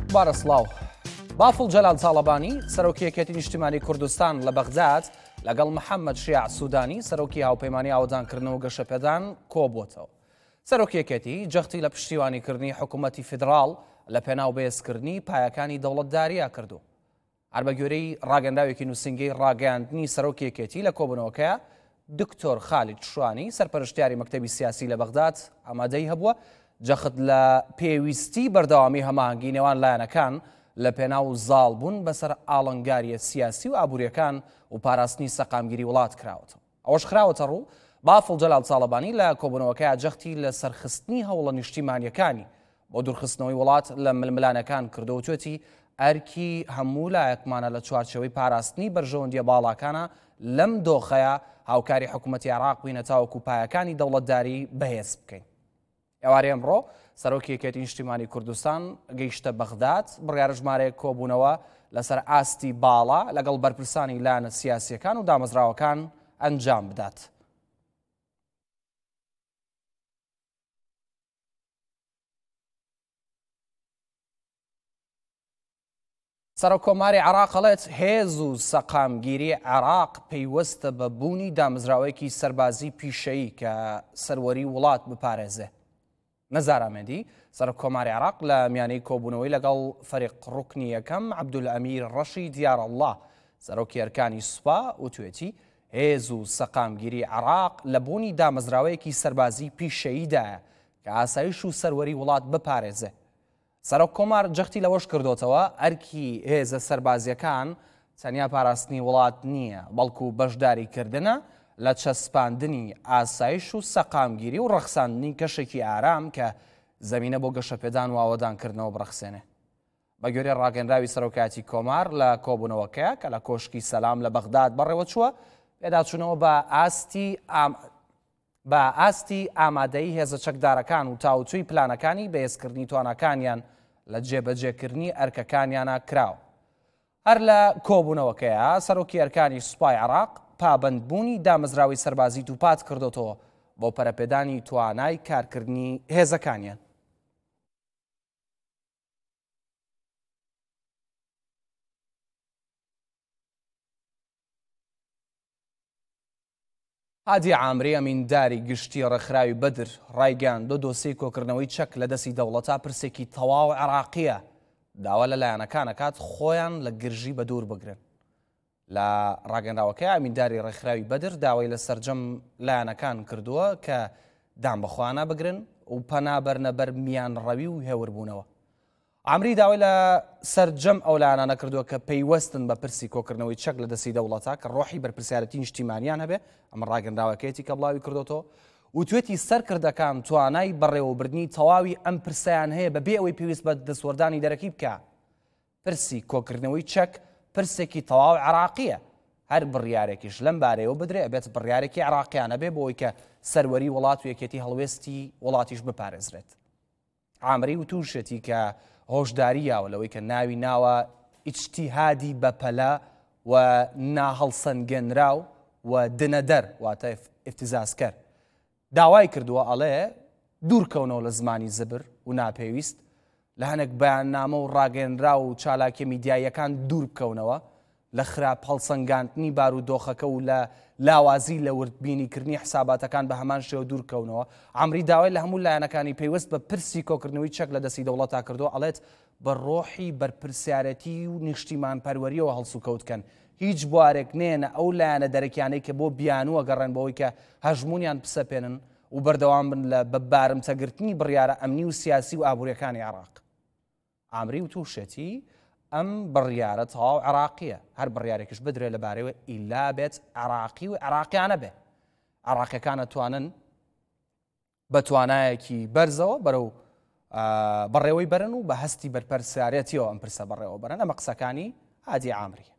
بارە سڵاو. بافڵ جەلال تاڵەبانی سەرۆکی یەکێتی نیشتیمانی کوردستان لە بەغداد لەگەڵ محەممەد شیع سوودانی سەرۆکی هاوپەیمانی ئاودانکردنەوە گەشەپێدان کۆبووتەوە. سەرۆکی یەکێتی جەختی لە پشتیوانیکردنی حکوومەتی فیدراڵ لە پێناو بەهێزکردنی پایەکانی دەوڵەتداریە کردو. هەربەگوێرەی ڕاگەنداوێکی نووسنگەی ڕاگەاندنی سەرۆکی یەکێتی لە کۆبوونەوەکەیە دکتۆر خالید شوانی سەرپەرشتیاری مەکتەبی سیاسی لە بەغداد ئامادەی هەبووە جەخت لە پێویستی بەردەوامی هەماهەنگی نێوان لایەنەکان لە پێناو زاڵبوون بەسەر ئاڵنگاریە سیاسی و ئابوووریەکان و پاراستنی سەقامگیری وڵات کراوەتەوە. ئەوەش خراوەتە ڕوو بافڵ جەلال تاڵەبانی لە کۆبوونەوەکەیە جەختی لە سەرخستنی هەوڵە نیشتیمانیەکانی بۆ دوورخستنەوەی وڵات لە ململانەکان کردەوە توێتی ئەرکی هەموو لایەکمانە لە چوارچەوەی پاراستنی بەرژەوەندیە باڵاکانە لەم دۆخەیە هاوکاری حکوومەتی عێراق بووینە تاوەکو پایەکانی دەوڵەتداری بەهێز بکەین. ئێوارەی ئەمڕۆ سەرۆکی یەکێتی نیشتیمانی کوردستان گەیشتە بەغداد بڕیارە ژمارەیەک کۆبوونەوە لەسەر ئاستی باڵا لەگەڵ بەرپرسانی لایەنە سیاسیەکان و دامەزراوەکان ئەنجام بدات. سەرۆکۆماری عێراق ئەڵێت هێز و سەقامگیری عێراق پەیوەستە بە بوونی دامەزراوەیەکی سەربازی پیشەیی کە سەروەری وڵات بپارێزێ. نەزار ئەمەدی سەرۆکۆماری عێراق لە میانەی کۆبوونەوەی لەگەڵ فەریق ڕوکنی یەکەم عەبدولئەمیر ڕەشی دیارەڵڵاه سەرۆکی ئەرکانی سوپا وتوێتی هێز و سەقامگیری عێراق لە بوونی دامەزراوەیەکی سەربازی پیشەییدایە کە ئاسایش و سەروەری وڵات بپارێزێ. سەرۆک کۆمار جەختی لەوەش کردوتەوە ئەرکی هێزە سەربازیەکان تەنیا پاراستنی وڵات نییە بەڵکو بەشداریکردنە لە چەسپاندنی ئاسایش و سەقامگیری و ڕەخساندنی کەشێکی ئارام کە زەمینە بۆ گەشەپێدان و ئاوەدانکردنەوە بڕەخسێنێ. بە گوێرەی ڕاگەنراوی سەرۆکاتی کۆمار لە کۆبوونەوەکەیە کە لە کۆشکی سەلام لە بەغداد بەڕێوە چووە پێداچوونەوە بە ئاستی ئامادەی هێزە چەکدارەکان و تاوتوی پلانەکانی بەهێزکردنی توانەکانیان لە جێبەجێکردنی ئەرکەکانیانە کراوە. هەر لە کۆبوونەوەکەیە سەرۆکی ئەرکانی سوپای عێراق پابەندبوونی دامەزراوی سەربازی دووپات کردوتەوە بۆ پەرەپێدانی توانای کارکردنی هێزەکانیان. هادی عامری ئەمینداری گشتی ڕێکخراوی بەدر ڕایگەاندۆ دۆسەی کۆکردنەوەی چەک لە دەستی دەوڵەتە پرسێکی تەواو عێراقیە داوا لە لایەنەکانەکات خۆیان لە گرژی بە دوور بگرن. لە ڕاگەنداوەکەی ئەمینداری ڕێکخراوی بەدر داوای لە سەرجەم لایەنەکان کردووە کە دام بەخواانە بگرن و پەنابەرنە بەر میانڕەوی و هێوربوونەوە. عامری داوای لە سەرجەم ئەو لایەنانە کردووە کە پەیوەستن بە پرسی کۆکردنەوەی چەک لە دەستی دەوڵەتە کە ڕۆحی بەرپرسیارەتی نیشتیمانیان هەبێ ئەمە ڕاگەنداوەکەیەتی کە بڵاوی کردوتەوە و توێتی سەرکردەکان توانای بەڕێوەبردنی تەواوی ئەم پرسیان هەیە بەبێ ئەوەی پێویست بە دەسوەردانی دەرەکی بکە. پرسی کۆکردنەوەی چەک پرسێکی تەواو عێراقیە هەر بڕیارێکیش لەم بارەیەوە بدرێ ئەبێت بڕیارێکی عێراقیانە بێ بۆ ئەوەی کە سەروەری وڵات و یەکێتی هەڵوێستی وڵاتیش بپارێزرێت. عامری و تووشێتی کە هۆشداریاوە لەوەی کە ناوی ناوە ئیجتیهادی بەپەلە و ناهەڵسەنگێنراو و دنەدەر واتە ئفتیزازکەر داوای کردووە ئەڵێ دوورکەونەوە لە زمانی زبر و ناپێویست لە هەنێک بەیاننامە و ڕاگەنرا و چالاکی میدیاییەکان دوور بکەونەوە لە خراپ هەڵسەنگاندنی بارودۆخەکە و لە لاوازی لە وردبینیکردنی حساباتەکان بە هەمان شێوە دوورکەونەوە. عامری داوای لە هەموو لایەنەکانی پێویست بە پرسی کۆکردنەوەی چەک لە دەستی دەوڵەتا کردووە ئەڵێت بە ڕۆحی بەرپرسیارەتی و نیشتیمان پەروەریەوە هەڵسوکەوتکەن هیچ بوارێک نێنە ئەو لایەنە دەرەکیانەی کە بۆ بیانووە گەڕێن بەوەی کە هەژمونیان پسەپێنن و بەردەوام بن لە بەبارمتەگرتنی بڕیارە ئەمنی و سیاسی و ئابوووریەکانی عێراق. عامری و تووشێتی ئەم بڕیارە تەواو عێراقیە هەر بڕیارێکش بدرێت لەبارەوە ئیلا بێت عێراقی و عێراقیانە بێ. عێراقیەکان ئەتوانن بە توانایەکی بەرزەوە بەرەو بەڕێوەی بەرن و بە هەستی بەرپەرسیارەتیەوە ئەم پرسە بەڕێوە بەرن. ئەمە قسەکانی هادی عامری.